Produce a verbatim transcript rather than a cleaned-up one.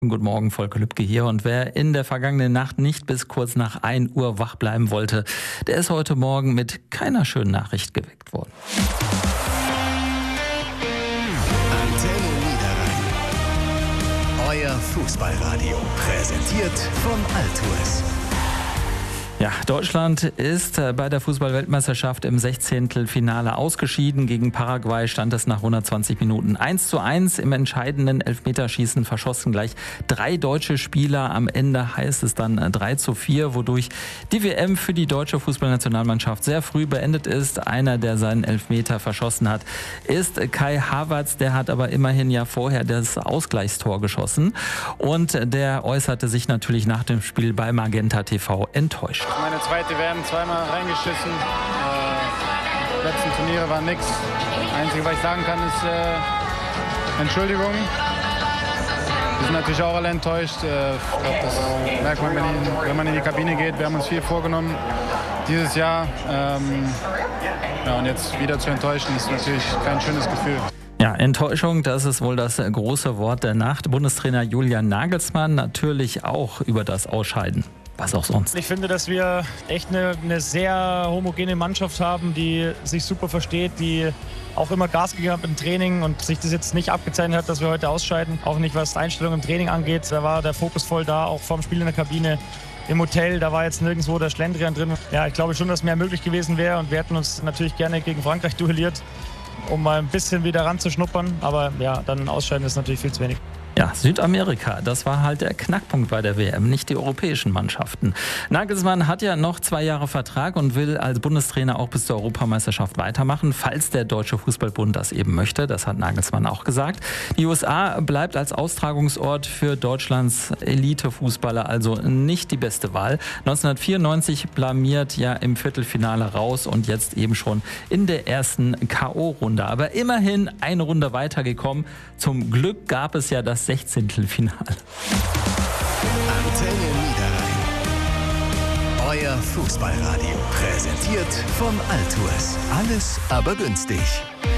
Guten Morgen, Volker Lübke hier. Und wer in der vergangenen Nacht nicht bis kurz nach ein Uhr wach bleiben wollte, der ist heute Morgen mit keiner schönen Nachricht geweckt worden. Antenne Niederrhein. Euer Fußballradio. Präsentiert von Altues. Ja, Deutschland ist bei der Fußball-Weltmeisterschaft im Sechzehntelfinale ausgeschieden. Gegen Paraguay stand es nach hundertzwanzig Minuten eins zu eins. Im entscheidenden Elfmeterschießen verschossen gleich drei deutsche Spieler. Am Ende heißt es dann drei zu vier, wodurch die W M für die deutsche Fußballnationalmannschaft sehr früh beendet ist. Einer, der seinen Elfmeter verschossen hat, ist Kai Havertz. Der hat aber immerhin ja vorher das Ausgleichstor geschossen. Und der äußerte sich natürlich nach dem Spiel bei Magenta T V enttäuscht. Meine zweite W M, zweimal reingeschissen. Äh, letzten Turniere war nix. Das Einzige, was ich sagen kann, ist äh, Entschuldigung. Wir sind natürlich auch alle enttäuscht. Äh, ich glaube, das merkt man, wenn, ich, wenn man in die Kabine geht. Wir haben uns viel vorgenommen dieses Jahr. Ähm, ja, und jetzt wieder zu enttäuschen, ist natürlich kein schönes Gefühl. Ja, Enttäuschung, das ist wohl das große Wort der Nacht. Bundestrainer Julian Nagelsmann natürlich auch über das Ausscheiden. Was auch sonst. Ich finde, dass wir echt eine, eine sehr homogene Mannschaft haben, die sich super versteht, die auch immer Gas gegeben hat im Training und sich das jetzt nicht abgezeichnet hat, dass wir heute ausscheiden. Auch nicht, was die Einstellung im Training angeht. Da war der Fokus voll da, auch vorm Spiel in der Kabine. Im Hotel, da war jetzt nirgendwo der Schlendrian drin. Ja, ich glaube schon, dass mehr möglich gewesen wäre und wir hätten uns natürlich gerne gegen Frankreich duelliert, um mal ein bisschen wieder ranzuschnuppern. Aber ja, dann ausscheiden ist natürlich viel zu wenig. Ja, Südamerika, das war halt der Knackpunkt bei der W M, nicht die europäischen Mannschaften. Nagelsmann hat ja noch zwei Jahre Vertrag und will als Bundestrainer auch bis zur Europameisterschaft weitermachen, falls der Deutsche Fußballbund das eben möchte. Das hat Nagelsmann auch gesagt. Die U S A bleibt als Austragungsort für Deutschlands Elitefußballer also nicht die beste Wahl. neunzehnhundertvierundneunzig blamiert ja im Viertelfinale raus und jetzt eben schon in der ersten K O-Runde. Aber immerhin eine Runde weitergekommen. Zum Glück gab es ja das Sechzehntelfinale. Antenne Niederrhein. Euer Fußballradio. Präsentiert von Altues. Alles aber günstig.